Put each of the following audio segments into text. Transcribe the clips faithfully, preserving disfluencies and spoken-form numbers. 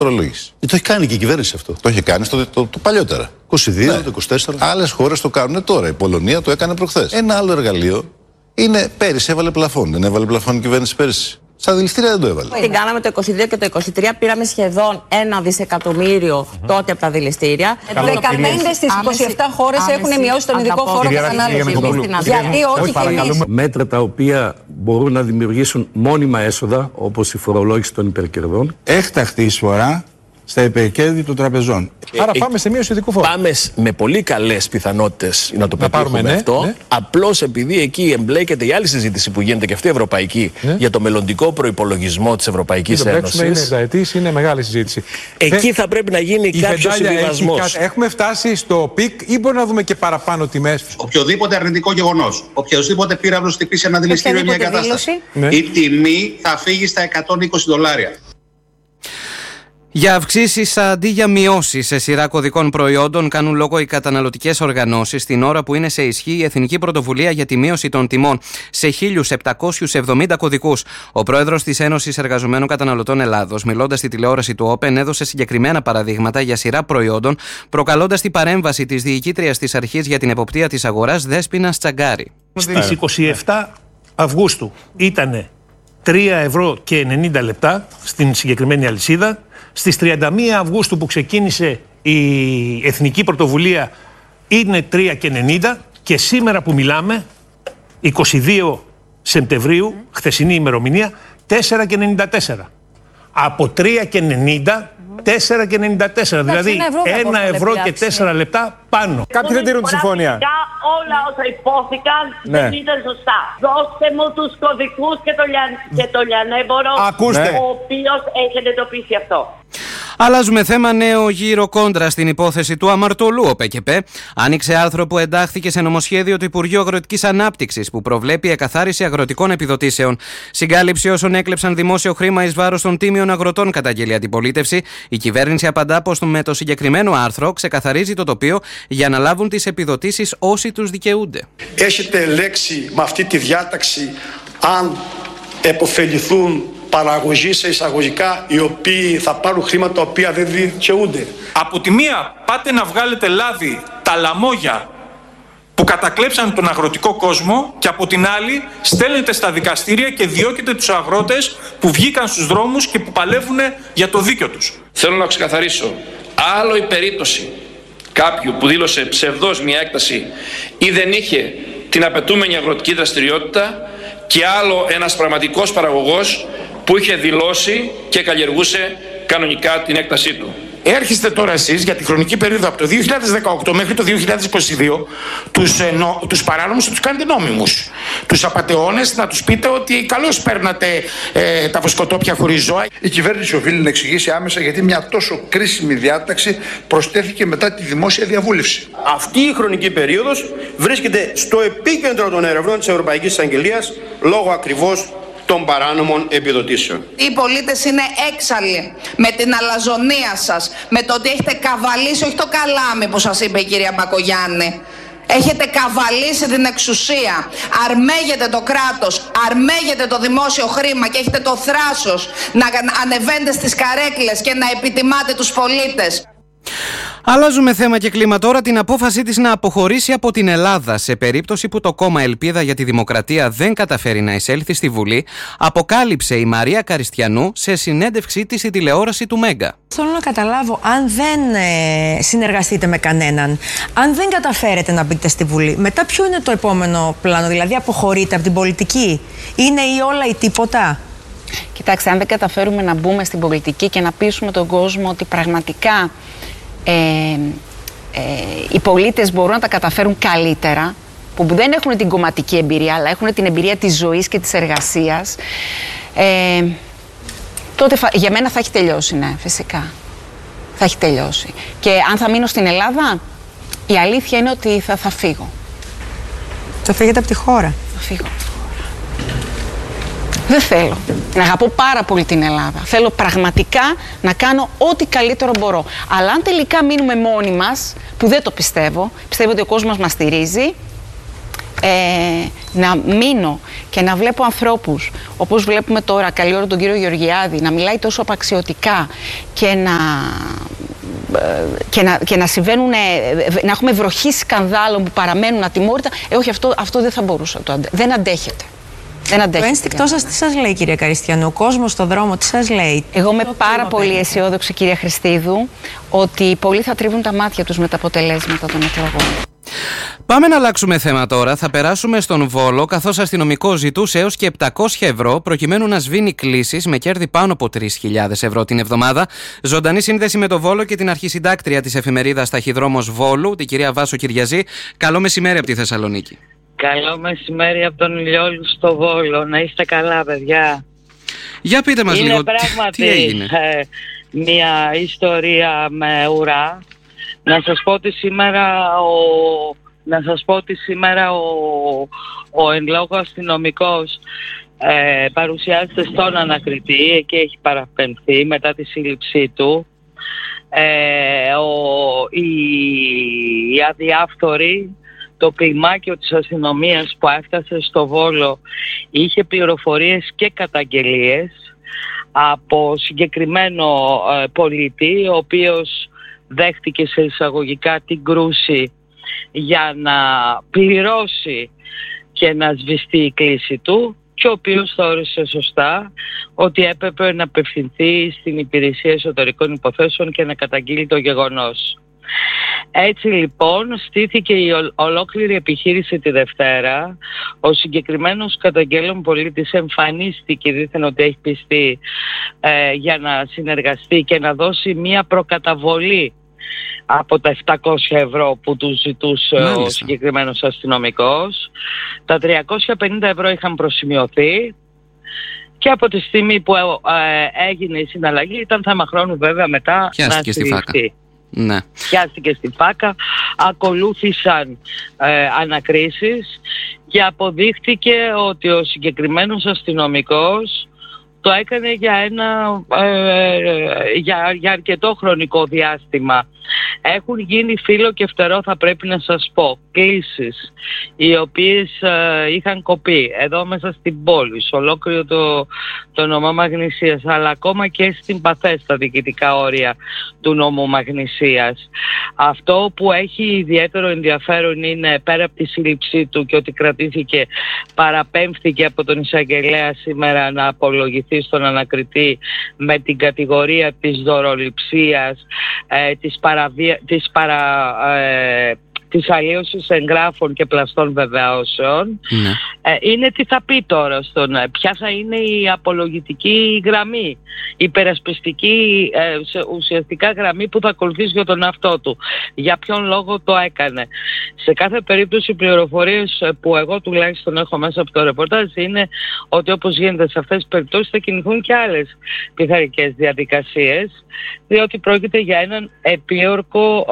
φορολόγηση. Το έχει κάνει και η κυβέρνηση αυτό. Το έχει κάνει στο, το, το, το παλιότερα. είκοσι δύο, ναι. το είκοσι τέσσερα. Άλλες χώρες το κάνουν τώρα. Η Πολωνία το έκανε προχθές. Ένα άλλο εργαλείο είναι πέρυσι έβαλε πλαφόν. Δεν έβαλε πλαφόν η κυβέρνηση πέρυσι. Στα δηληστήρια δεν το έβαλε. Την κάναμε το είκοσι δύο και το είκοσι τρία, πήραμε σχεδόν ένα δισεκατομμύριο mm-hmm. τότε από τα δηληστήρια. δεκαπέντε στις είκοσι επτά χώρες έχουν μειώσει τον ειδικό φόρο κατανάλωσης. Γιατί όχι και εμείς. Μέτρα τα οποία μπορούν να δημιουργήσουν μόνιμα έσοδα, όπως η φορολόγηση των υπερκερδών. Έκτακτη εισφορά στα υπερκέρδη των τραπεζών. Άρα πάμε σε μείωση ειδικού φόρου. Πάμε με πολύ καλές πιθανότητες να το να πετύχουμε πάρουμε, ναι, αυτό. Ναι. Απλώς επειδή εκεί εμπλέκεται η άλλη συζήτηση που γίνεται και αυτή η ευρωπαϊκή ναι. για το μελλοντικό προϋπολογισμό της Ευρωπαϊκής Ένωσης. Είναι επταετής, είναι μεγάλη συζήτηση. Εκεί ε, θα πρέπει να γίνει κάποιος συμβιβασμός. Έχουμε φτάσει στο πικ ή μπορεί να δούμε και παραπάνω τιμές. Οποιοδήποτε αρνητικό γεγονός, οποιοδήποτε πύραυλος χτυπήσει ένα δηληστήριο ή μια εγκατάσταση, ναι. η τιμή θα φύγει στα εκατόν είκοσι δολάρια. Για αυξήσεις αντί για μειώσεις σε σειρά κωδικών προϊόντων κάνουν λόγο οι καταναλωτικές οργανώσεις την ώρα που είναι σε ισχύ η Εθνική Πρωτοβουλία για τη Μείωση των Τιμών σε χίλιους επτακόσιους εβδομήντα κωδικούς. Ο πρόεδρος της Ένωσης Εργαζομένων Καταναλωτών Ελλάδος, μιλώντας στη τηλεόραση του Open, έδωσε συγκεκριμένα παραδείγματα για σειρά προϊόντων, προκαλώντας την παρέμβαση της διοικήτριας της Αρχής για την Εποπτεία της Αγοράς, Δέσποινα Τσαγκάρη. Στις είκοσι επτά Αυγούστου ήταν τρία ευρώ και ενενήντα λεπτά στην συγκεκριμένη αλυσίδα. Στις τριάντα μία Αυγούστου που ξεκίνησε η Εθνική Πρωτοβουλία είναι τρία και ενενήντα και σήμερα που μιλάμε, είκοσι δύο Σεπτεμβρίου, χθεσινή ημερομηνία, τέσσερα και ενενήντα τέσσερα. Από τρία και ενενήντα, τέσσερα και ενενήντα τέσσερα. Δηλαδή ένα ευρώ και τέσσερα λεπτά πάνω. Κάποιοι δεν τηρούν τη συμφωνία. Όλα όσα υπόθηκαν ναι. δεν ήταν σωστά. Δώστε μου τους κωδικούς και το, λια... και το λιανέμπορο, ο οποίος έχει εντοπίσει αυτό. Αλλάζουμε θέμα. Νέο γύρο κόντρα στην υπόθεση του αμαρτωλού. Ο ΠΚΠ άνοιξε άρθρο που εντάχθηκε σε νομοσχέδιο του Υπουργείου Αγροτικής Ανάπτυξης που προβλέπει εκαθάριση αγροτικών επιδοτήσεων. Συγκάλυψη όσων έκλεψαν δημόσιο χρήμα εις βάρος των τίμιων αγροτών, καταγγέλει αντιπολίτευση. Η κυβέρνηση απαντά πως με το συγκεκριμένο άρθρο ξεκαθαρίζει το τοπίο για να λάβουν τις επιδοτήσεις όσοι τους δικαιούνται. Έχετε λέξει με αυτή τη διάταξη αν επωφεληθούν παραγωγή σε εισαγωγικά οι οποίοι θα πάρουν χρήματα τα οποία δεν δικαιούνται. Από τη μία πάτε να βγάλετε λάδι τα λαμόγια που κατακλέψαν τον αγροτικό κόσμο και από την άλλη στέλνετε στα δικαστήρια και διώκετε τους αγρότες που βγήκαν στους δρόμους και που παλεύουν για το δίκιο τους. Θέλω να ξεκαθαρίσω. Άλλο η περίπτωση κάποιου που δήλωσε ψευδώς μια έκταση ή δεν είχε την απαιτούμενη αγροτική δραστηριότητα και άλλο ένας πραγματικός παραγωγός που είχε δηλώσει και καλλιεργούσε κανονικά την έκτασή του. Έρχεστε τώρα εσείς για τη χρονική περίοδο από το δύο χιλιάδες δεκαοκτώ μέχρι το δύο χιλιάδες είκοσι δύο τους, ε, νο, τους παράνομους να τους κάνετε νόμιμους. Τους απατεώνες να τους πείτε ότι καλώς παίρνατε ε, τα βοσκοτόπια χωρίς ζώα. Η κυβέρνηση οφείλει να εξηγήσει άμεσα γιατί μια τόσο κρίσιμη διάταξη προσθέθηκε μετά τη δημόσια διαβούλευση. Αυτή η χρονική περίοδος βρίσκεται στο επίκεντρο των ερευνών της Ευρωπαϊκής Εισαγγελίας λόγω ακριβώς των παράνομων επιδοτήσεων. Οι πολίτες είναι έξαλλοι με την αλαζονία σας, με το ότι έχετε καβαλήσει, όχι το καλάμι που σας είπε η κυρία Μπακογιάννη. Έχετε καβαλήσει την εξουσία, αρμέγετε το κράτος, αρμέγετε το δημόσιο χρήμα και έχετε το θράσος να ανεβαίνετε στις καρέκλες και να επιτιμάτε τους πολίτες. Αλλάζουμε θέμα και κλίμα τώρα. Την απόφασή της να αποχωρήσει από την Ελλάδα σε περίπτωση που το κόμμα Ελπίδα για τη Δημοκρατία δεν καταφέρει να εισέλθει στη Βουλή, αποκάλυψε η Μαρία Καριστιανού σε συνέντευξή της στη τηλεόραση του Μέγκα. Θέλω να καταλάβω, αν δεν ε, συνεργαστείτε με κανέναν, αν δεν καταφέρετε να μπείτε στη Βουλή, μετά ποιο είναι το επόμενο πλάνο, δηλαδή αποχωρείτε από την πολιτική, είναι ή όλα ή τίποτα? Κοιτάξτε, αν δεν καταφέρουμε να μπούμε στην πολιτική και να πείσουμε τον κόσμο ότι πραγματικά ε, ε, οι πολίτες μπορούν να τα καταφέρουν καλύτερα, που δεν έχουν την κομματική εμπειρία, αλλά έχουν την εμπειρία της ζωής και της εργασίας, ε, τότε για μένα θα έχει τελειώσει, ναι, φυσικά. Θα έχει τελειώσει. Και αν θα μείνω στην Ελλάδα, η αλήθεια είναι ότι θα, θα φύγω. Θα φύγετε από τη χώρα? Θα φύγω. Δεν θέλω. Να αγαπώ πάρα πολύ την Ελλάδα. Θέλω πραγματικά να κάνω ό,τι καλύτερο μπορώ. Αλλά αν τελικά μείνουμε μόνοι μας, που δεν το πιστεύω, πιστεύω ότι ο κόσμος μας στηρίζει, ε, να μείνω και να βλέπω ανθρώπους, όπως βλέπουμε τώρα, καλή ώρα τον κύριο Γεωργιάδη, να μιλάει τόσο απαξιωτικά και να, και να, και να συμβαίνουν, να έχουμε βροχή σκανδάλων που παραμένουν ατιμόρυτα, ε, όχι, αυτό, αυτό δεν θα μπορούσα, το, δεν αντέχεται. Δεν το ένστικτό σας τι σας λέει, κυρία Καριστιανού, ο κόσμος στον δρόμο τι σας λέει? Εγώ είμαι πάρα πολύ αισιόδοξη, κυρία Χριστίδου, ότι πολλοί θα τρίβουν τα μάτια τους με τα αποτελέσματα των εκλογών. Πάμε να αλλάξουμε θέμα τώρα. Θα περάσουμε στον Βόλο, καθώς αστυνομικό ζητούσε έως και επτακόσια ευρώ προκειμένου να σβήνει κλήσεις με κέρδη πάνω από τρεις χιλιάδες ευρώ την εβδομάδα. Ζωντανή σύνδεση με το Βόλο και την αρχισυντάκτρια της εφημερίδας Ταχυδρόμος Βόλου, την κυρία Βάσο Κυριαζή. Καλό μεσημέρι από τη Θεσσαλονίκη. Καλό μεσημέρι από τον Ηλιόλου στο Βόλο. Να είστε καλά, παιδιά. Για πείτε μας είναι λίγο, πράγματι, τι έγινε. Ε, μια ιστορία με ουρά. Να σας πω ότι σήμερα ο, να σας πω ότι σήμερα ο, ο εν λόγω αστυνομικός ε, παρουσιάζεται στον ανακριτή και έχει παραπεμφθεί μετά τη σύλληψή του. Ε, ο, η, η αδιάφθορη, το κλιμάκιο της αστυνομίας που έφτασε στο Βόλο είχε πληροφορίες και καταγγελίες από συγκεκριμένο ε, πολίτη, ο οποίος δέχτηκε σε εισαγωγικά την κρούση για να πληρώσει και να σβηστεί η κλήση του, και ο οποίος θεώρησε σωστά ότι έπρεπε να απευθυνθεί στην Υπηρεσία Εσωτερικών Υποθέσεων και να καταγγείλει το γεγονός. Έτσι λοιπόν στήθηκε η ολ- ολόκληρη επιχείρηση τη Δευτέρα. Ο συγκεκριμένος καταγγέλων πολίτης εμφανίστηκε, δήθεν ότι έχει πιστεί ε, για να συνεργαστεί και να δώσει μία προκαταβολή από τα επτακόσια ευρώ που του ζητούσε Μάλιστα. ο συγκεκριμένος αστυνομικός. Τα τριακόσια πενήντα ευρώ είχαν προσημειωθεί και από τη στιγμή που ε, ε, έγινε η συναλλαγή ήταν θέμα χρόνου βέβαια μετά Πιάστηκε να συλληφθεί. Ναι. Πιάστηκε στη φάκα, ακολούθησαν ε, ανακρίσεις και αποδείχτηκε ότι ο συγκεκριμένος αστυνομικός το έκανε για, ένα, ε, για, για αρκετό χρονικό διάστημα. Έχουν γίνει φύλλο και φτερό, θα πρέπει να σας πω, κλήσεις οι οποίες ε, είχαν κοπεί εδώ μέσα στην πόλη, σε ολόκληρο το, το νομό Μαγνησίας, αλλά ακόμα και στην Παθέ, στα διοικητικά όρια του νόμου Μαγνησίας. Αυτό που έχει ιδιαίτερο ενδιαφέρον είναι, πέρα από τη σύλληψή του και ότι κρατήθηκε, παραπέμφθηκε από τον εισαγγελέα σήμερα να απολογηθεί στον ανακριτή με την κατηγορία της δωροληψίας, ε, της παραβία, της παρα, ε, της αλλίωσης εγγράφων και πλαστών βεβαιώσεων. Ναι. Ε, είναι τι θα πει τώρα στον, ποια θα είναι η απολογητική γραμμή, η υπερασπιστική ε, ουσιαστικά γραμμή που θα ακολουθήσει για τον εαυτό του, για ποιον λόγο το έκανε. Σε κάθε περίπτωση οι πληροφορίες που εγώ τουλάχιστον έχω μέσα από το ρεπορτάζ είναι ότι, όπως γίνεται σε αυτές τις περιπτώσεις, θα κινηθούν και άλλες πειθαρχικές διαδικασίες, διότι πρόκειται για έναν επίορκο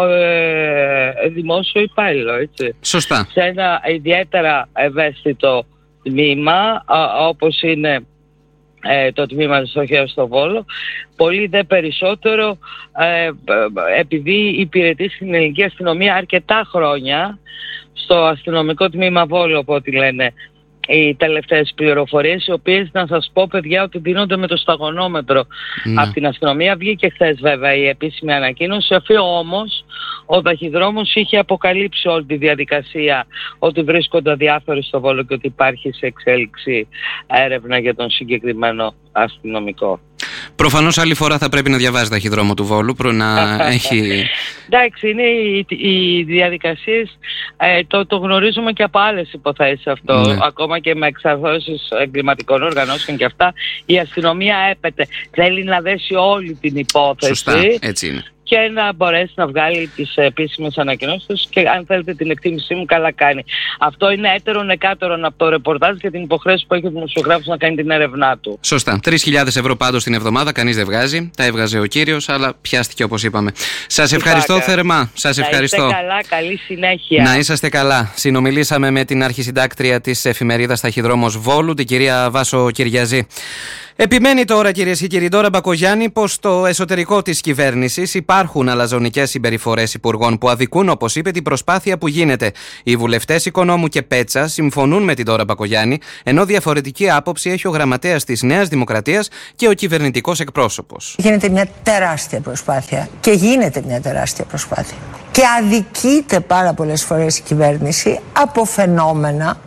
ε, δημόσιο υπάλληλο, έτσι. Σωστά. Σε ένα ιδιαίτερα ευαίσθητο τμήμα, όπως είναι ε, το τμήμα της στοχείας στο Βόλο, πολύ δε περισσότερο ε, επειδή υπηρετεί στην ελληνική αστυνομία αρκετά χρόνια, στο αστυνομικό τμήμα Βόλο, από ό,τι λένε οι τελευταίες πληροφορίες, οι οποίες, να σας πω παιδιά, ότι δίνονται με το σταγονόμετρο ναι. από την αστυνομία. Βγήκε χθες βέβαια η επίσημη ανακοίνωση, αφού όμως ο Ταχυδρόμος είχε αποκαλύψει όλη τη διαδικασία, ότι βρίσκονται αδιάφοροι στο Βόλο και ότι υπάρχει σε εξέλιξη έρευνα για τον συγκεκριμένο αστυνομικό. Προφανώς άλλη φορά θα πρέπει να διαβάζει Ταχυδρόμο του Βόλου προ να έχει... Εντάξει, είναι οι, οι διαδικασίες, ε, το, το γνωρίζουμε και από άλλες υποθέσεις αυτό, ναι. ακόμα και με εξαρθώσεις εγκληματικών οργανώσεων και αυτά. Η αστυνομία έπεται, θέλει να δέσει όλη την υπόθεση. Σωστά, έτσι είναι. Και να μπορέσει να βγάλει τις επίσημες ανακοινώσεις, και αν θέλετε την εκτίμησή μου, καλά κάνει. Αυτό είναι έτερον εκάτερον από το ρεπορτάζ και την υποχρέωση που έχει ο δημοσιογράφος να κάνει την έρευνά του. Σωστά. τρεις χιλιάδες ευρώ πάντως την εβδομάδα, κανείς δεν βγάζει. Τα έβγαζε ο κύριος, αλλά πιάστηκε όπως είπαμε. Σας ευχαριστώ Φάκα. θερμά. Σας ευχαριστώ. Να είστε καλά, καλή συνέχεια. Να είσαστε καλά. Συνομιλήσαμε με την αρχισυντάκτρια της εφημερίδας Ταχυδρόμος Βόλου, την κυρία Βάσο Κυριαζή. Επιμένει τώρα, κυρίες και κύριοι, Ντόρα Μπακογιάννη, πως στο εσωτερικό της κυβέρνησης υπάρχουν αλαζονικές συμπεριφορές υπουργών που αδικούν, όπως είπε, την προσπάθεια που γίνεται. Οι βουλευτές Οικονόμου και Πέτσα συμφωνούν με την Ντόρα Μπακογιάννη, ενώ διαφορετική άποψη έχει ο γραμματέας της Νέας Δημοκρατίας και ο κυβερνητικός εκπρόσωπος. Γίνεται μια τεράστια προσπάθεια και γίνεται μια τεράστια προσπάθεια. Και αδικείται πάρα πολλές φορές η κυβέρνηση από φαινόμενα,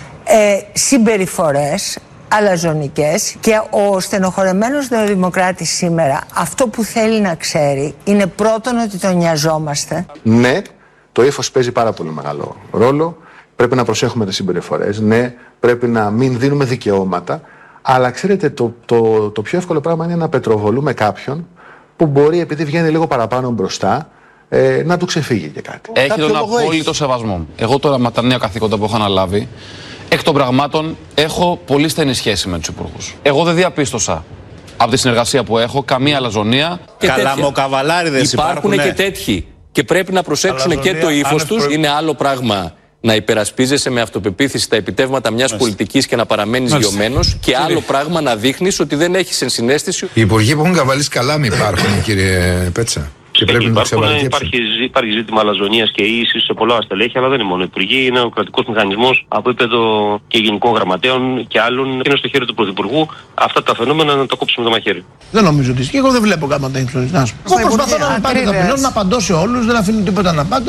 ε, συμπεριφορές αλαζονικές, και ο στενοχωρεμένος νεοδημοκράτης σήμερα αυτό που θέλει να ξέρει είναι πρώτον ότι τον νοιαζόμαστε. Ναι, το ύφος παίζει πάρα πολύ μεγάλο ρόλο. Πρέπει να προσέχουμε τις συμπεριφορές. Ναι, πρέπει να μην δίνουμε δικαιώματα. Αλλά ξέρετε, το, το, το πιο εύκολο πράγμα είναι να πετροβολούμε κάποιον που μπορεί, επειδή βγαίνει λίγο παραπάνω μπροστά, ε, να του ξεφύγει και κάτι. Έχει τον απόλυτο σεβασμό. Εγώ τώρα με τα νέα καθήκοντα που έχω αναλάβει, εκ των πραγμάτων έχω πολύ στενή σχέση με τους υπουργούς. Εγώ δεν διαπίστωσα από τη συνεργασία που έχω καμία αλαζονία. Καλαμοκαβαλάριδες υπάρχουν. Υπάρχουν και τέτοιοι. Και πρέπει να προσέξουν αλαζονία, και το ύφος τους. Προ... Είναι άλλο πράγμα να υπερασπίζεσαι με αυτοπεποίθηση τα επιτεύγματα μιας Μάλιστα. πολιτικής και να παραμένεις γιωμένος, και άλλο πράγμα να δείχνεις ότι δεν έχεις ενσυναίσθηση. Οι υπουργοί που έχουν καβαλήσει καλά μη υπάρχουν, κύριε Πέτσα. Και πρέπει να υπάρχουν, υπάρχει, υπάρχει ζήτημα αλαζονίας και ίσης σε πολλά στελέχη, αλλά δεν είναι μόνο υπουργοί. Είναι ο κρατικός μηχανισμός από επίπεδο και γενικών γραμματέων και άλλων. Είναι στο χέρι του Πρωθυπουργού αυτά τα φαινόμενα να τα κόψουμε το μαχαίρι. Δεν νομίζω ότι ισχύει. Εγώ δεν βλέπω γάμματα influence. Εγώ προσπαθώ να πάρω ταπεινό, να απαντώ σε όλους, δεν αφήνω τίποτα να απάντω.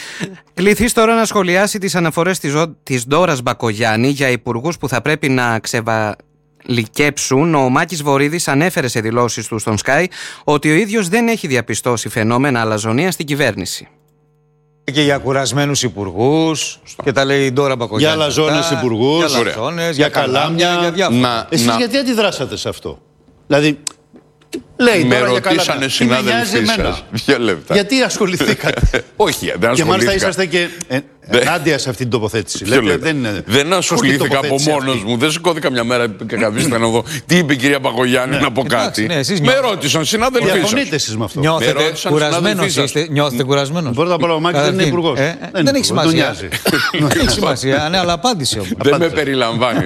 Κληθείς τώρα να σχολιάσει τις αναφορές της, της Ντόρας Μπακογιάννη για υπουργούς που θα πρέπει να ξεβα... λικέψουν. Ο Μάκης Βορίδης ανέφερε σε δηλώσεις του στον Sky ότι ο ίδιος δεν έχει διαπιστώσει φαινόμενα αλαζονία στην κυβέρνηση. Και για κουρασμένους υπουργούς και τα λέει η Ντόρα Μπακογιάννη. Για αλαζόνες υπουργούς, για, λαζόνες, για καλάμια, για διάφορα. Εσείς να... γιατί αντιδράσατε σε αυτό? Δηλαδή, λέει με τώρα ρωτήσανε συνάδελφοί σας. Δύο λεπτά. Γιατί ασχοληθήκατε? Όχι, δεν ασχολήθηκα. Και μάλιστα είσαστε και ενάντια σε αυτή την τοποθέτηση. Λέτε, δεν, είναι... δεν ασχολήθηκα από μόνος μου. Δεν σηκώθηκα μια μέρα και καθίστε εδώ. Τι είπε η κυρία Μπακογιάννη να πω κάτι. Με ρώτησαν συνάδελφοί σας. Διαφωνείτε εσείς με αυτό? Νιώθετε κουρασμένος είστε? Νιώθετε κουρασμένος? Πρώτα απ' όλα ο Μάκης δεν είναι υπουργός. Δεν έχει σημασία. Δεν έχει σημασία. Ναι, αλλά απάντησε όμως. Δεν με περιλαμβάνει.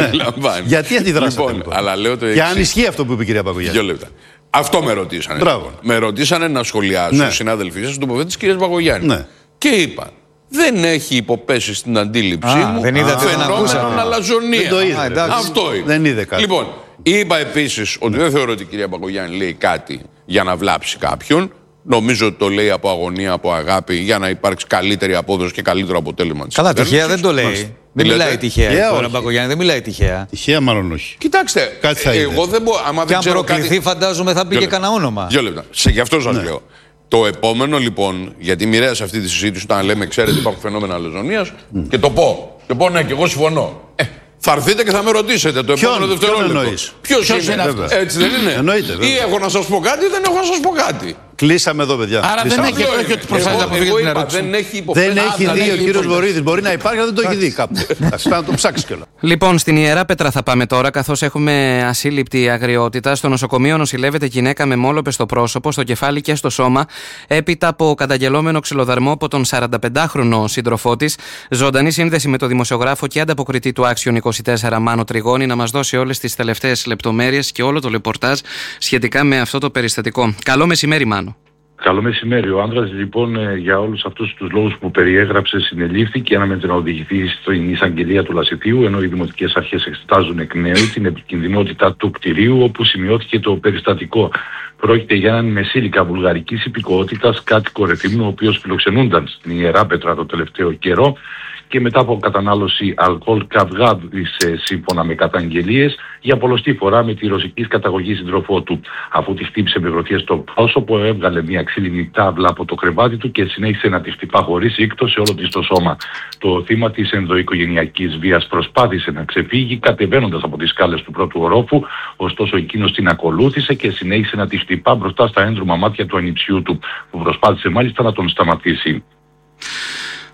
Γιατί αντιδράσατε? Και αν ισχύει αυτό που είπε η κυρία Μπακογιάννη. Αυτό με ρωτήσανε. Λοιπόν. Με ρωτήσανε να σχολιάσω, ναι, συνάδελφοί σας, την τοποθέτηση της κυρίας Μπακογιάννη. Ναι. Και είπα, δεν έχει υποπέσει στην αντίληψή Α, μου δεν είδατε φαινόμενο αλαζονία. Αυτό είπε. Δεν είδε κάτι. Λοιπόν, είπα επίσης ότι δεν θεωρώ ότι η κυρία Μπακογιάννη λέει κάτι για να βλάψει κάποιον. Νομίζω ότι το λέει από αγωνία, από αγάπη, για να υπάρξει καλύτερη απόδοση και καλύτερο αποτέλεσμα της. Καλά, τυχαία δεν το λέει. Δεν μιλάει τυχαία. Η Μπακογιάννη δεν μιλάει τυχαία. Τυχαία, μάλλον όχι. Κοιτάξτε, κάτι θα εγώ δεν μπορώ. Και αν προκληθεί, κάτι... φαντάζομαι θα πει και κανένα όνομα. Δύο λεπτά. Σε, γι' αυτό σας ναι. λέω. Το επόμενο λοιπόν, γιατί μοιραία σε αυτή τη συζήτηση, όταν λέμε, ξέρετε, υπάρχουν φαινόμενα αλαζονίας, mm. και το πω. Και πω ναι, και εγώ συμφωνώ. Ε, θα έρθετε και θα με ρωτήσετε το ποιον, επόμενο δευτερόλεπτο. Ποιος είναι, είναι αυτό? Έτσι δεν είναι? Εννοείται, ή έχω να σας πω κάτι ή δεν έχω να σας πω κάτι. Κλείσαμε εδώ, παιδιά. Άρα Κλείσαμε. δεν έχει ότι προσφέρει να αποφύγει την ερώτηση. Δεν έχει υποφέρει. Δεν έχει δει ο κύριος Βορίδης. Μπορεί να υπάρχει, αλλά δεν το έχει δει κάπου. Θα το ψάξει κιόλα. Λοιπόν, στην Ιεράπετρα θα πάμε τώρα, καθώς έχουμε ασύλληπτη αγριότητα. Στο νοσοκομείο νοσηλεύεται γυναίκα με μόλοπες στο πρόσωπο, στο κεφάλι και στο σώμα, έπειτα από καταγγελόμενο ξυλοδαρμό από τον σαρανταπεντάχρονο σύντροφό της. Ζωντανή σύνδεση με το δημοσιογράφο και ανταποκριτή του Άξιον είκοσι τέσσερα Μάνο Τριγώνη να μας δώσει όλες τις τελευταίες λεπτομέρειες και όλο το ρεπορτάζ σχετικά με αυτό το περιστατικό. Καλό μεσημέρι, Μάνο. Καλό μεσημέρι. Ο άνδρας λοιπόν για όλους αυτούς τους λόγους που περιέγραψε συνελήφθη αναμένεται να οδηγηθεί στην εισαγγελία του Λασιθίου, ενώ οι δημοτικές αρχές εξετάζουν εκ νέου την επικινδυνότητα του κτηρίου όπου σημειώθηκε το περιστατικό. Πρόκειται για έναν μεσήλικα βουλγαρικής υπηκοότητας κάτοικο Ρεθύμνου, ο οποίος φιλοξενούνταν στην Ιεράπετρα το τελευταίο καιρό και μετά από κατανάλωση αλκοόλ καυγάδης σύμφωνα με καταγγελίες για πολλοστή φορά με τη ρωσικής καταγωγής σύντροφό του. Αφού τη χτύπησε με γροθιές στο πρόσωπο, έβγαλε μια ξύλινη τάβλα από το κρεβάτι του και συνέχισε να τη χτυπά χωρίς ήκτο σε όλο της το σώμα. Το θύμα της ενδοοικογενειακής βίας προσπάθησε να ξεφύγει κατεβαίνοντας από τις σκάλες του πρώτου ορόφου, ωστόσο εκείνος την ακολούθησε και συνέχισε να τη χτυπά μπροστά στα έντρωμα μάτια του ανιψιού του, που προσπάθησε μάλιστα να τον σταματήσει.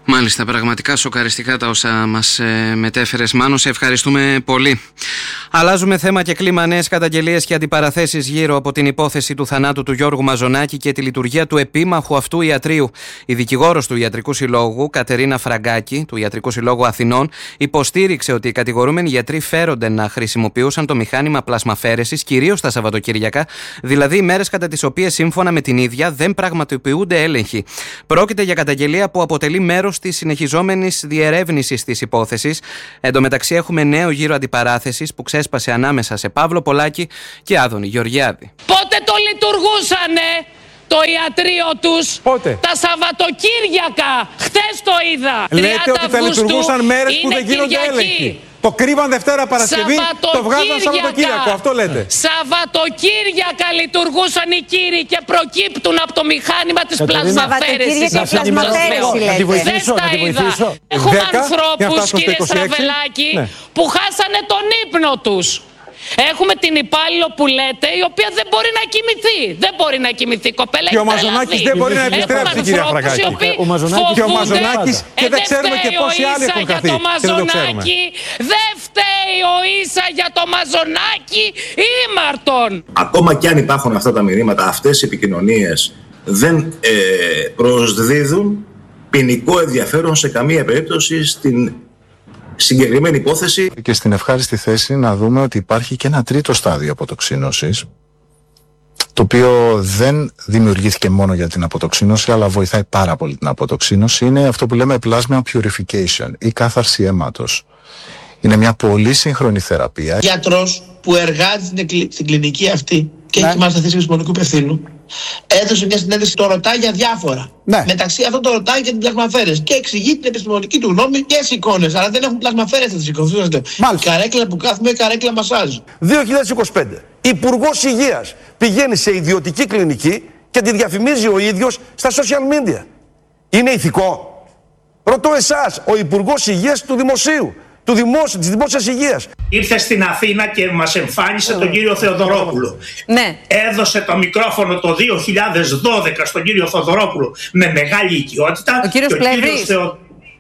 Μάλιστα, πραγματικά σοκαριστικά τα όσα μας ε, μετέφερες, Μάνο. Σε ευχαριστούμε πολύ. Αλλάζουμε θέμα και κλίμα. Νέες καταγγελίες και αντιπαραθέσεις γύρω από την υπόθεση του θανάτου του Γιώργου Μαζονάκη και τη λειτουργία του επίμαχου αυτού ιατρείου. Η δικηγόρος του Ιατρικού Συλλόγου, Κατερίνα Φραγκάκη, του Ιατρικού Συλλόγου Αθηνών, υποστήριξε ότι οι κατηγορούμενοι γιατροί φέρονται να χρησιμοποιούσαν το μηχάνημα πλασμαφέρεσης κυρίως τα Σαββατοκύριακα, δηλαδή ημέρες κατά τις οποίες, σύμφωνα με την ίδια, δεν πραγματοποιούνται έλεγχοι. Πρόκειται για καταγγελία που αποτελεί μέρος της συνεχιζόμενης διερεύνησης της υπόθεσης. Εν τω μεταξύ, έχουμε νέο γύρο αντιπαράθεσης που ξέσπασε ανάμεσα σε Παύλο Πολάκη και Άδωνη Γεωργιάδη. Πότε το λειτουργούσανε το ιατρείο τους? Πότε? Τα Σαββατοκύριακα. Χθες το είδα. Λέτε ότι τα λειτουργούσαν μέρες που δεν γίνονται έλεγχοι. Το κρύβαν Δευτέρα Παρασκευή, το βγάζαν Σαββατοκύριακο. Αυτό λέτε. Σαββατοκύριακα λειτουργούσαν οι κύριοι και προκύπτουν από το μηχάνημα της πλασμαφέρεσης. Δεν τα είδα. Έχουμε ανθρώπους, κύριε Στραβελάκη, που χάσανε τον ύπνο τους. Έχουμε την υπάλληλο που λέτε, η οποία δεν μπορεί να κοιμηθεί. Δεν μπορεί να κοιμηθεί, κοπέλα. Και ο Μαζονάκης δεν μπορεί να επιστρέψει, κυρία Φραγκάκη. Ο Μαζονάκης και ο Μαζονάκης και δεν ξέρουμε και πόσοι άλλοι έχουν χαθεί. Δεν φταίει ο Ίσα για το Μαζονάκη ήμαρτον. Ακόμα και αν υπάρχουν αυτά τα μηνύματα, αυτές οι επικοινωνίες δεν ε, προσδίδουν ποινικό ενδιαφέρον σε καμία περίπτωση στην συγκεκριμένη υπόθεση. Και στην ευχάριστη θέση να δούμε ότι υπάρχει και ένα τρίτο στάδιο αποτοξίνωσης, το οποίο δεν δημιουργήθηκε μόνο για την αποτοξίνωση, αλλά βοηθάει πάρα πολύ την αποτοξίνωση. Είναι αυτό που λέμε plasma purification ή κάθαρση αίματος. Είναι μια πολύ σύγχρονη θεραπεία. Γιατρός που εργάζεται στην κλινική αυτή και έχει μάλιστα θέση επιστημονικού υπευθύνου, έδωσε μια συνέντευξη, το ρωτάει για διάφορα. Ναι. Μεταξύ αυτών το ρωτάει για την πλασμαφέρεση και εξηγεί την επιστημονική του γνώμη και στις εικόνες. Αλλά δεν έχουν πλασμαφέρεση τις εικόνες. Καρέκλα που κάθουμε, καρέκλα μασάζ. δύο χιλιάδες είκοσι πέντε. Υπουργός Υγείας πηγαίνει σε ιδιωτική κλινική και τη διαφημίζει ο ίδιος στα social media. Είναι ηθικό? Ρωτώ εσάς, ο Υπουργός Υγείας του Δημοσίου, του δημόσιου, της δημόσιας υγείας. Ήρθε στην Αθήνα και μας εμφάνισε τον κύριο Θεοδωρόπουλο. Ναι. Έδωσε το μικρόφωνο το δύο χιλιάδες δώδεκα στον κύριο Θεοδωρόπουλο με μεγάλη οικειότητα. Ο κύριος Πλεύρης. Θεο...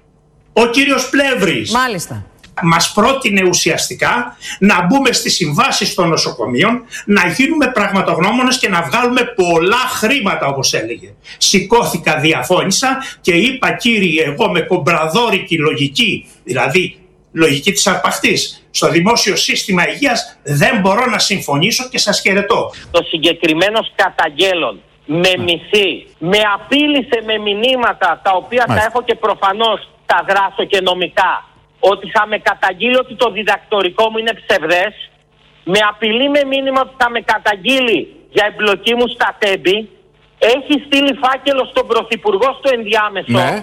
Ο κύριος Πλεύρης. Μάλιστα. Μας πρότεινε ουσιαστικά να μπούμε στις συμβάσεις των νοσοκομείων, να γίνουμε πραγματογνώμονες και να βγάλουμε πολλά χρήματα, όπως έλεγε. Σηκώθηκα, διαφώνησα και είπα, κύριε, εγώ με κομπραδόρικη λογική, δηλαδή λογική της αρπαχτής, στο δημόσιο σύστημα υγείας δεν μπορώ να συμφωνήσω και σας χαιρετώ. Το συγκεκριμένος καταγγέλων με μισή, με απείλησε με μηνύματα τα οποία τα έχω και προφανώς τα γράφω και νομικά, ότι θα με καταγγείλει ότι το διδακτορικό μου είναι ψευδές, με απειλεί με μήνυμα ότι θα με καταγγείλει για εμπλοκή μου στα τέμπη, έχει στείλει φάκελο στον Πρωθυπουργό στο ενδιάμεσο, ναι,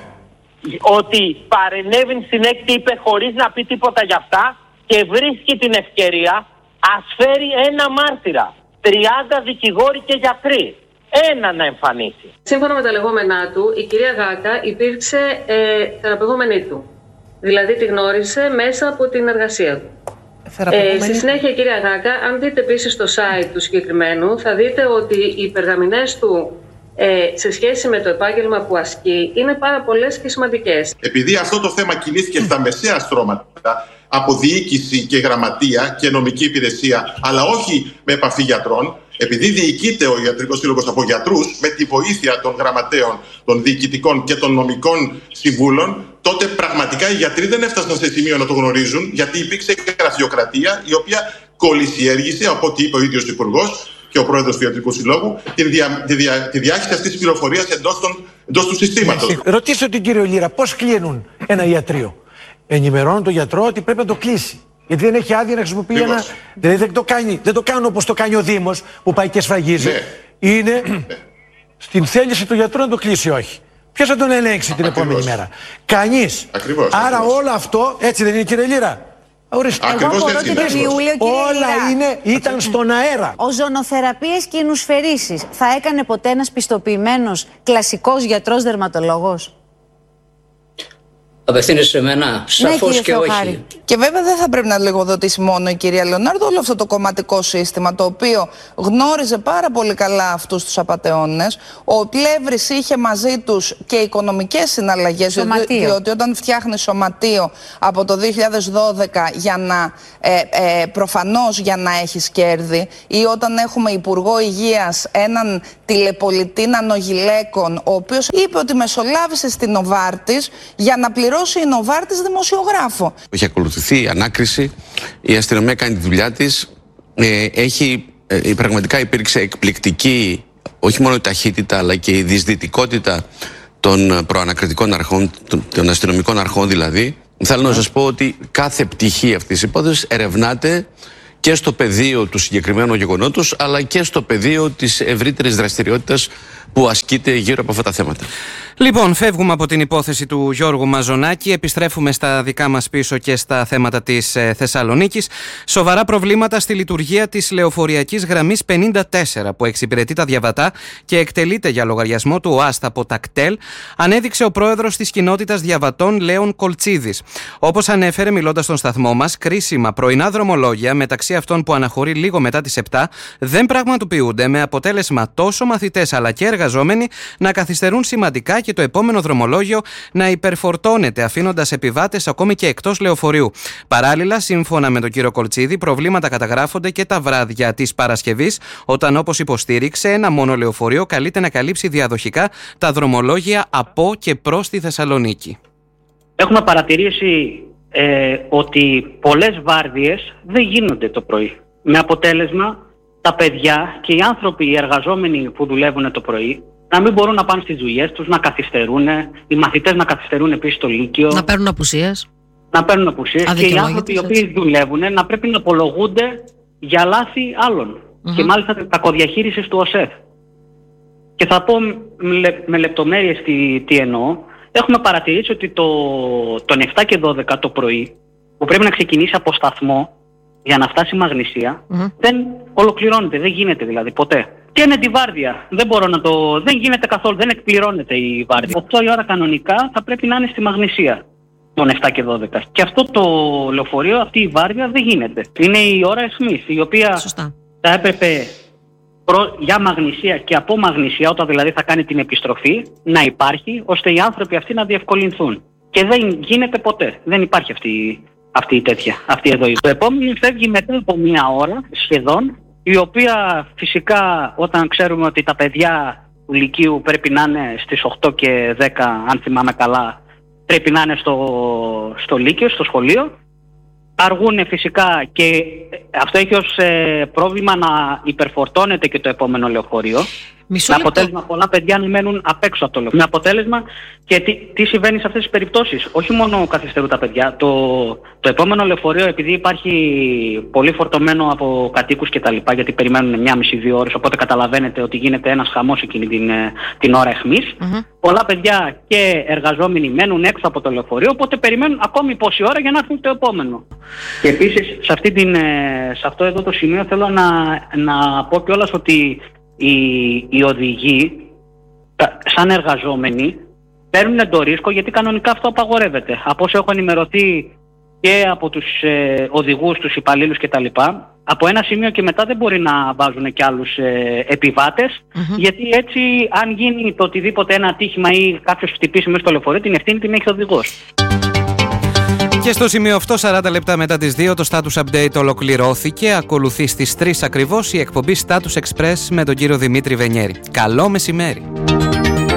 ότι παρενέβη στην έκτη, είπε χωρίς να πει τίποτα για αυτά και βρίσκει την ευκαιρία, ας φέρει ένα μάρτυρα, τριάντα δικηγόροι και γιατροί, ένα να εμφανίσει. Σύμφωνα με τα λεγόμενά του, η κυρία Γάκα υπήρξε ε, θεραπευόμενη του. Δηλαδή τη γνώρισε μέσα από την εργασία του. Ε, στη συνέχεια, κυρία Γάκα, αν δείτε επίσης το site του συγκεκριμένου, θα δείτε ότι οι περγαμηνές του ε, σε σχέση με το επάγγελμα που ασκεί είναι πάρα πολλές και σημαντικές. Επειδή αυτό το θέμα κινήθηκε στα μεσαία στρώματα, από διοίκηση και γραμματεία και νομική υπηρεσία, αλλά όχι με επαφή γιατρών, επειδή διοικείται ο Ιατρικός Σύλλογος από γιατρούς, με τη βοήθεια των γραμματέων, των διοικητικών και των νομικών συμβούλων, τότε πραγματικά οι γιατροί δεν έφτασαν σε σημείο να το γνωρίζουν, γιατί υπήρξε γραφειοκρατία η οποία κολυσιέργησε, από ό,τι είπε ο ίδιος ο Υπουργός και ο Πρόεδρος του Ιατρικού Συλλόγου, τη, δια, τη, δια, τη διάχυση αυτής της πληροφορίας εντός, των, εντός του συστήματος. Ρωτήστε τον κύριο Λύρα, πώς κλείνουν ένα ιατρείο? Ενημερώνουν τον γιατρό ότι πρέπει να το κλείσει. Γιατί δεν έχει άδεια να χρησιμοποιεί Δήμος. ένα. Δηλαδή δεν το κάνει, δεν το κάνουν όπως το κάνει ο Δήμος που πάει και σφραγίζει. Ναι. Είναι ναι. στην θέληση του γιατρού να το κλείσει, όχι. Ποιος θα τον ελέγξει την Ακριβώς. επόμενη μέρα? Κανείς. Ακριβώς, Άρα ακριβώς. όλο αυτό, έτσι δεν είναι, κύριε Λύρα? Ορίστε. Ακριβώς έτσι είναι. Ιούλιο, όλα είναι, ήταν στον αέρα. Οζονοθεραπείες και ινουσφαιρίσεις. Θα έκανε ποτέ ένας πιστοποιημένος κλασικός γιατρός δερματολόγος? Απευθύνεσαι σε μένα, σαφώς ναι, και όχι. Και βέβαια δεν θα πρέπει να λογοδοτήσει μόνο η κυρία Λεωνάρδου όλο αυτό το κομματικό σύστημα, το οποίο γνώριζε πάρα πολύ καλά αυτούς τους απατεώνες. Ο Πλεύρης είχε μαζί τους και οικονομικές συναλλαγές, διότι, διότι όταν φτιάχνει σωματείο από το δύο χιλιάδες δώδεκα για να, ε, ε, προφανώς για να έχεις κέρδη, ή όταν έχουμε υπουργό υγείας έναν τηλεπολιτή Νανογιλέκων, ο οποίος είπε ότι μεσολάβησε στην Νοβάρτης για να πληρώσει η Νοβάρτης δημοσιογράφο. Έχει ακολουθηθεί η ανάκριση, η αστυνομία κάνει τη δουλειά της, ε, έχει, ε, πραγματικά υπήρξε εκπληκτική όχι μόνο η ταχύτητα αλλά και η διεισδυτικότητα των προανακριτικών αρχών, των, των αστυνομικών αρχών δηλαδή. Θέλω να σας πω ότι κάθε πτυχή αυτής της υπόθεσης ερευνάται και στο πεδίο του συγκεκριμένου γεγονότος, αλλά και στο πεδίο της ευρύτερης δραστηριότητας που ασκείται γύρω από αυτά τα θέματα. Λοιπόν, φεύγουμε από την υπόθεση του Γιώργου Μαζονάκη, επιστρέφουμε στα δικά μας πίσω και στα θέματα της ε, Θεσσαλονίκης. Σοβαρά προβλήματα στη λειτουργία της λεωφοριακής γραμμής πενήντα τέσσερα που εξυπηρετεί τα διαβατά και εκτελείται για λογαριασμό του ΟΑΣΤ από τα ΚΤΕΛ, ανέδειξε ο πρόεδρος της κοινότητας διαβατών Λέων Κολτσίδης. Όπως ανέφερε μιλώντας στον σταθμό μας, κρίσιμα πρωινά δρομολόγια, μεταξύ αυτών που αναχωρεί λίγο μετά τις επτά, δεν πραγματοποιούνται, με αποτέλεσμα τόσο μαθητές αλλά και εργαζόμενοι να καθυστερούν σημαντικά και το επόμενο δρομολόγιο να υπερφορτώνεται, αφήνοντας επιβάτες ακόμη και εκτός λεωφορείου. Παράλληλα, σύμφωνα με τον κύριο Κολτσίδη, προβλήματα καταγράφονται και τα βράδια της Παρασκευής, όταν, όπως υποστήριξε, ένα μόνο λεωφορείο καλείται να καλύψει διαδοχικά τα δρομολόγια από και προς τη Θεσσαλονίκη. Έχουμε παρατηρήσει ε, ότι πολλές βάρδιες δεν γίνονται το πρωί. Με αποτέλεσμα τα παιδιά και οι άνθρωποι, οι εργαζόμενοι που δουλεύουν το πρωί, να μην μπορούν να πάνε στις δουλειές τους, να καθυστερούν, οι μαθητές να καθυστερούν επίσης στο Λύκειο. Να παίρνουν απουσίες. Να παίρνουν απουσίες και οι άνθρωποι οι οποίοι δουλεύουν να πρέπει να απολογούνται για λάθη άλλων. Mm-hmm. Και μάλιστα κακοδιαχείρισης του ΟΣΕΦ. Και θα πω με λεπτομέρειες τι, τι εννοώ. Έχουμε παρατηρήσει ότι το, τον επτά και δώδεκα το πρωί, που πρέπει να ξεκινήσει από σταθμό για να φτάσει Μαγνησία, mm-hmm. δεν ολοκληρώνεται, δεν γίνεται δηλαδή ποτέ. Και είναι τη βάρδια. Δεν μπορώ να το... Δεν γίνεται καθόλου, δεν εκπληρώνεται η βάρδια. οκτώ η ώρα κανονικά θα πρέπει να είναι στη Μαγνησία των επτά και δώδεκα. Και αυτό το λεωφορείο, αυτή η βάρδια δεν γίνεται. Είναι η ώρα αιχμής, η οποία Σωστά. θα έπρεπε προ... για Μαγνησία και από Μαγνησία, όταν δηλαδή θα κάνει την επιστροφή, να υπάρχει, ώστε οι άνθρωποι αυτοί να διευκολυνθούν. Και δεν γίνεται ποτέ. Δεν υπάρχει αυτή, αυτή η τέτοια, αυτή εδώ. Το επόμενο φεύγει μετά από μία ώρα σχεδόν, η οποία φυσικά όταν ξέρουμε ότι τα παιδιά του Λυκείου πρέπει να είναι στις οκτώ και δέκα, αν θυμάμαι καλά, πρέπει να είναι στο, στο Λύκειο, στο σχολείο, αργούν φυσικά και αυτό έχει ως ε, πρόβλημα να υπερφορτώνεται και το επόμενο λεωφορείο. Μισό με αποτέλεσμα πολλά παιδιά να μένουν απ' έξω από το λεωφορείο. Με αποτέλεσμα και τι, τι συμβαίνει σε αυτές τις περιπτώσεις. Όχι μόνο καθυστερούν τα παιδιά. Το, το επόμενο λεωφορείο, επειδή υπάρχει πολύ φορτωμένο από κατοίκους και τα λοιπά, γιατί περιμένουν μία μισή δύο ώρες, οπότε καταλαβαίνετε ότι γίνεται ένας χαμός εκείνη την, την ώρα αιχμής. Mm-hmm. Πολλά παιδιά και εργαζόμενοι μένουν έξω από το λεωφορείο, οπότε περιμένουν ακόμη πόση ώρα για να έρθουν το επόμενο. Και επίσης σε, αυτή την, σε αυτό εδώ το σημείο θέλω να, να πω κιόλας ότι Οι, οι οδηγοί, σαν εργαζόμενοι, παίρνουν το ρίσκο, γιατί κανονικά αυτό απαγορεύεται. Από όσο έχω ενημερωθεί και από τους ε, οδηγούς, τους υπαλλήλους κτλ., από ένα σημείο και μετά δεν μπορεί να βάζουν και άλλους ε, επιβάτες, mm-hmm. γιατί έτσι αν γίνει το οτιδήποτε ένα ατύχημα ή κάποιος χτυπήσει μέσα στο λεωφορείο, την ευθύνη την έχει ο οδηγός. Και στο σημείο αυτό, σαράντα λεπτά μετά τις δύο, το Status Update ολοκληρώθηκε. Ακολουθεί στις τρεις ακριβώς η εκπομπή Status Express με τον κύριο Δημήτρη Βενιέρη. Καλό μεσημέρι!